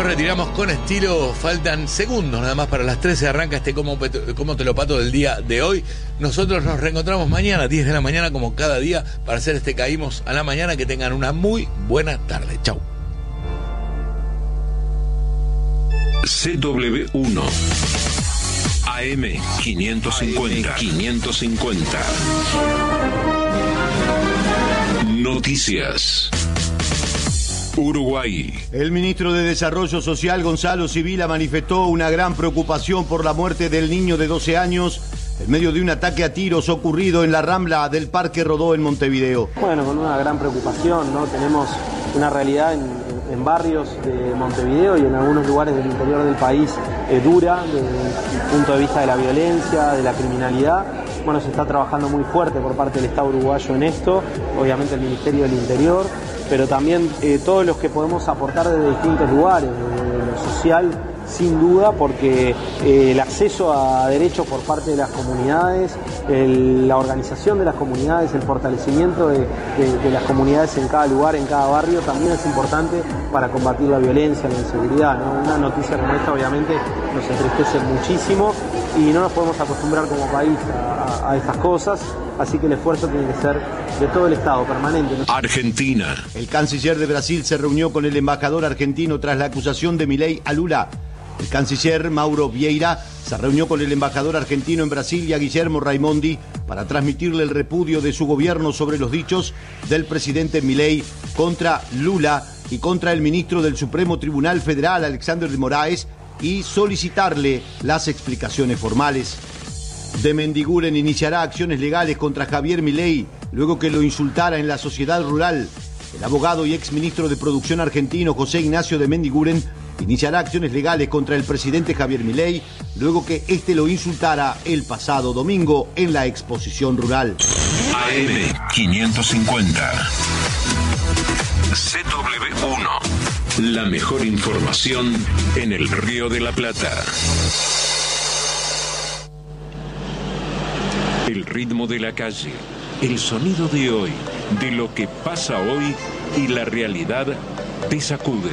nos retiramos con estilo. Faltan segundos nada más para las 13. Arranca este Cómo te lo pato del día de hoy. Nosotros nos reencontramos mañana a 10 de la mañana como cada día para hacer este Caímos a la mañana. Que tengan una muy buena tarde. Chau. CW1 AM 550. Noticias. Uruguay. El ministro de Desarrollo Social, Gonzalo Sibila, manifestó una gran preocupación por la muerte del niño de 12 años en medio de un ataque a tiros ocurrido en la Rambla del Parque Rodó en Montevideo. Bueno, con una gran preocupación, ¿no? Tenemos una realidad en barrios de Montevideo y en algunos lugares del interior del país dura desde el punto de vista de la violencia, de la criminalidad. Bueno, se está trabajando muy fuerte por parte del Estado uruguayo en esto, obviamente el Ministerio del Interior, pero también todos los que podemos aportar desde distintos lugares, desde lo social, sin duda, porque el acceso a derechos por parte de las comunidades, la organización de las comunidades, el fortalecimiento de las comunidades en cada lugar, en cada barrio, también es importante para combatir la violencia, la inseguridad, ¿no? Una noticia como esta obviamente nos entristece muchísimo y no nos podemos acostumbrar como país a estas cosas, así que el esfuerzo tiene que ser de todo el Estado, permanente, ¿no? Argentina. El canciller de Brasil se reunió con el embajador argentino tras la acusación de Milei a Lula. El canciller Mauro Vieira se reunió con el embajador argentino en Brasil y a Guillermo Raimondi para transmitirle el repudio de su gobierno sobre los dichos del presidente Milei contra Lula y contra el ministro del Supremo Tribunal Federal, Alexander de Moraes, y solicitarle las explicaciones formales. De Mendiguren iniciará acciones legales contra Javier Milei luego que lo insultara en la sociedad rural. El abogado y exministro de Producción argentino José Ignacio de Mendiguren iniciará acciones legales contra el presidente Javier Milei luego que este lo insultara el pasado domingo en la exposición rural. AM 550. CW1. La mejor información en el Río de la Plata. El ritmo de la calle, el sonido de hoy, de lo que pasa hoy y la realidad te sacude.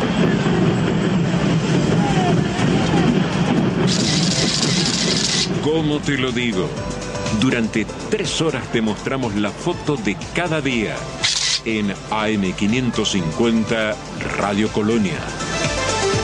¿Cómo te lo digo? Durante 3 horas te mostramos la foto de cada día en AM 550 Radio Colonia.